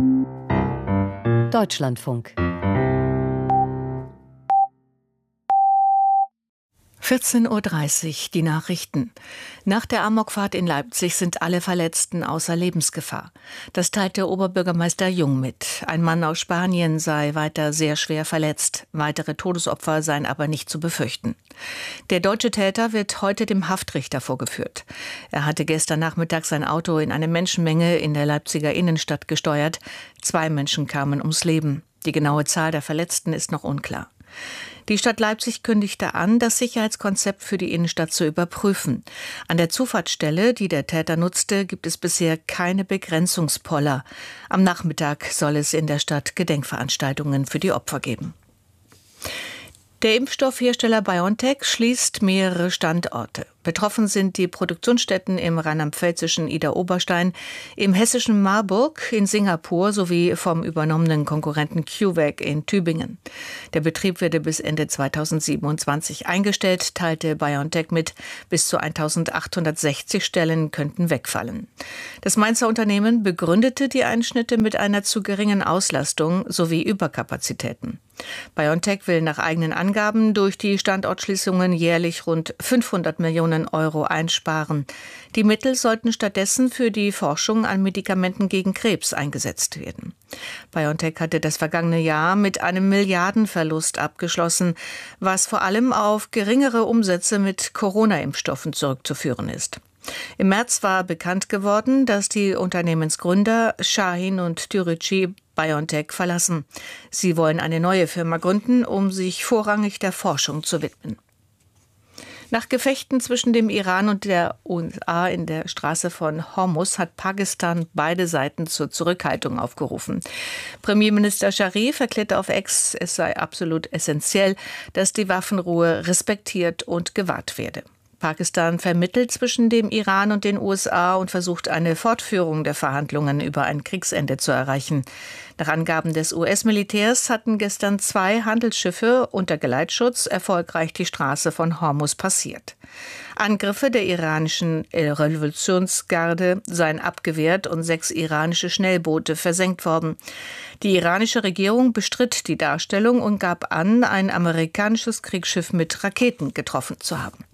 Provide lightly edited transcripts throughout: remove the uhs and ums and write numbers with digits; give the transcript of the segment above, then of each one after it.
Deutschlandfunk. 14:30 Uhr, die Nachrichten. Nach der Amokfahrt in Leipzig sind alle Verletzten außer Lebensgefahr. Das teilte Oberbürgermeister Jung mit. Ein Mann aus Spanien sei weiter sehr schwer verletzt. Weitere Todesopfer seien aber nicht zu befürchten. Der deutsche Täter wird heute dem Haftrichter vorgeführt. Er hatte gestern Nachmittag sein Auto in eine Menschenmenge in der Leipziger Innenstadt gesteuert. 2 Menschen kamen ums Leben. Die genaue Zahl der Verletzten ist noch unklar. Die Stadt Leipzig kündigte an, das Sicherheitskonzept für die Innenstadt zu überprüfen. An der Zufahrtsstelle, die der Täter nutzte, gibt es bisher keine Begrenzungspoller. Am Nachmittag soll es in der Stadt Gedenkveranstaltungen für die Opfer geben. Der Impfstoffhersteller BioNTech schließt mehrere Standorte. Betroffen sind die Produktionsstätten im rheinland-pfälzischen Idar-Oberstein, im hessischen Marburg, in Singapur sowie vom übernommenen Konkurrenten CureVac in Tübingen. Der Betrieb werde bis Ende 2027 eingestellt, teilte BioNTech mit. Bis zu 1860 Stellen könnten wegfallen. Das Mainzer Unternehmen begründete die Einschnitte mit einer zu geringen Auslastung sowie Überkapazitäten. BioNTech will nach eigenen Angaben durch die Standortschließungen jährlich rund 500 Millionen Euro einsparen. Die Mittel sollten stattdessen für die Forschung an Medikamenten gegen Krebs eingesetzt werden. BioNTech hatte das vergangene Jahr mit einem Milliardenverlust abgeschlossen, was vor allem auf geringere Umsätze mit Corona-Impfstoffen zurückzuführen ist. Im März war bekannt geworden, dass die Unternehmensgründer Şahin und Türeci BioNTech verlassen. Sie wollen eine neue Firma gründen, um sich vorrangig der Forschung zu widmen. Nach Gefechten zwischen dem Iran und der USA in der Straße von Hormuz hat Pakistan beide Seiten zur Zurückhaltung aufgerufen. Premierminister Sharif erklärte auf X, es sei absolut essentiell, dass die Waffenruhe respektiert und gewahrt werde. Pakistan vermittelt zwischen dem Iran und den USA und versucht eine Fortführung der Verhandlungen über ein Kriegsende zu erreichen. Nach Angaben des US-Militärs hatten gestern 2 Handelsschiffe unter Geleitschutz erfolgreich die Straße von Hormuz passiert. Angriffe der iranischen Revolutionsgarde seien abgewehrt und 6 iranische Schnellboote versenkt worden. Die iranische Regierung bestritt die Darstellung und gab an, ein amerikanisches Kriegsschiff mit Raketen getroffen zu haben.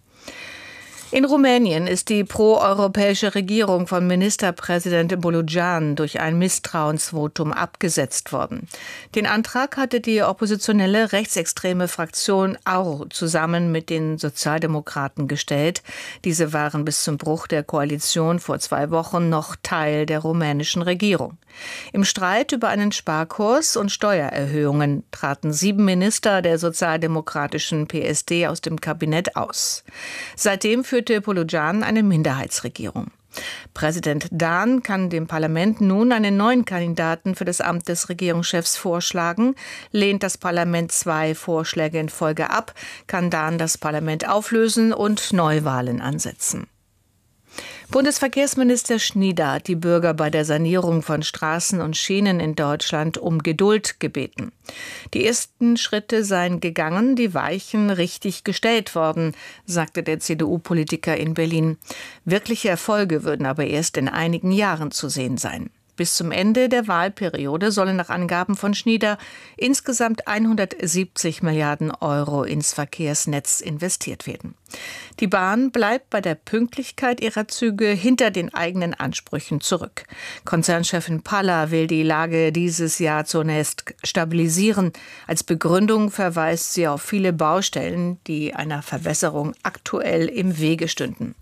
In Rumänien ist die proeuropäische Regierung von Ministerpräsident Bolojan durch ein Misstrauensvotum abgesetzt worden. Den Antrag hatte die oppositionelle rechtsextreme Fraktion AUR zusammen mit den Sozialdemokraten gestellt. Diese waren bis zum Bruch der Koalition vor 2 Wochen noch Teil der rumänischen Regierung. Im Streit über einen Sparkurs und Steuererhöhungen traten 7 Minister der sozialdemokratischen PSD aus dem Kabinett aus. Seitdem führte Bolojan eine Minderheitsregierung. Präsident Dan kann dem Parlament nun einen neuen Kandidaten für das Amt des Regierungschefs vorschlagen. Lehnt das Parlament 2 Vorschläge in Folge ab, kann Dan das Parlament auflösen und Neuwahlen ansetzen. Bundesverkehrsminister Schnieder hat die Bürger bei der Sanierung von Straßen und Schienen in Deutschland um Geduld gebeten. Die ersten Schritte seien gegangen, die Weichen richtig gestellt worden, sagte der CDU-Politiker in Berlin. Wirkliche Erfolge würden aber erst in einigen Jahren zu sehen sein. Bis zum Ende der Wahlperiode sollen nach Angaben von Schnieder insgesamt 170 Milliarden Euro ins Verkehrsnetz investiert werden. Die Bahn bleibt bei der Pünktlichkeit ihrer Züge hinter den eigenen Ansprüchen zurück. Konzernchefin Palla will die Lage dieses Jahr zunächst stabilisieren. Als Begründung verweist sie auf viele Baustellen, die einer Verbesserung aktuell im Wege stünden.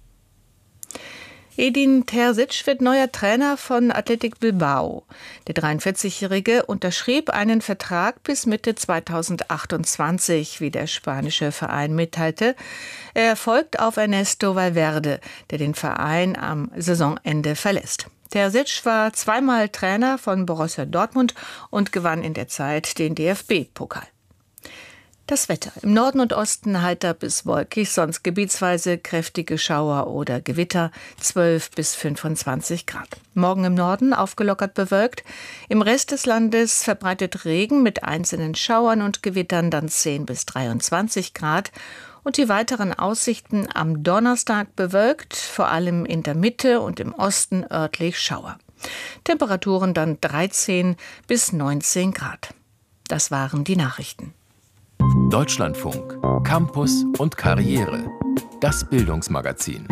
Edin Terzic wird neuer Trainer von Athletic Bilbao. Der 43-Jährige unterschrieb einen Vertrag bis Mitte 2028, wie der spanische Verein mitteilte. Er folgt auf Ernesto Valverde, der den Verein am Saisonende verlässt. Terzic war 2-mal Trainer von Borussia Dortmund und gewann in der Zeit den DFB-Pokal. Das Wetter. Im Norden und Osten heiter bis wolkig, sonst gebietsweise kräftige Schauer oder Gewitter, 12 bis 25 Grad. Morgen im Norden aufgelockert bewölkt, im Rest des Landes verbreitet Regen mit einzelnen Schauern und Gewittern, dann 10 bis 23 Grad. Und die weiteren Aussichten am Donnerstag bewölkt, vor allem in der Mitte und im Osten örtlich Schauer. Temperaturen dann 13 bis 19 Grad. Das waren die Nachrichten. Deutschlandfunk, Campus und Karriere. Das Bildungsmagazin.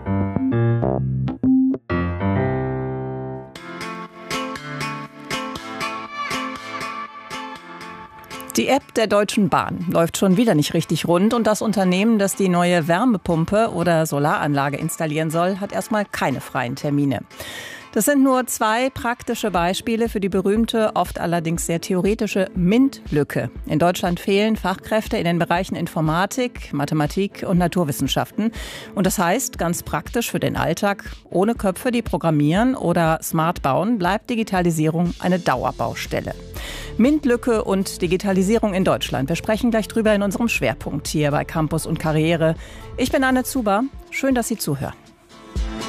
Die App der Deutschen Bahn läuft schon wieder nicht richtig rund und das Unternehmen, das die neue Wärmepumpe oder Solaranlage installieren soll, hat erstmal keine freien Termine. Das sind nur 2 praktische Beispiele für die berühmte, oft allerdings sehr theoretische MINT-Lücke. In Deutschland fehlen Fachkräfte in den Bereichen Informatik, Mathematik und Naturwissenschaften. Und das heißt, ganz praktisch für den Alltag, ohne Köpfe, die programmieren oder smart bauen, bleibt Digitalisierung eine Dauerbaustelle. MINT-Lücke und Digitalisierung in Deutschland. Wir sprechen gleich drüber in unserem Schwerpunkt hier bei Campus und Karriere. Ich bin Anne Zuber. Schön, dass Sie zuhören.